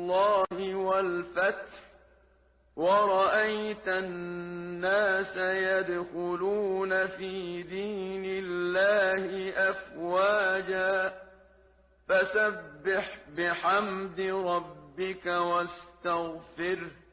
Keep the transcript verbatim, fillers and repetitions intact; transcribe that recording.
اللَّهِ وَالْفَتْحِ وَرَأَيْتَ النَّاسَ يَدْخُلُونَ فِي دِينِ اللَّهِ أَفْوَاجًا فَسَبِّحْ بِحَمْدِ رَبِّكَ وَاسْتَغْفِرْهُ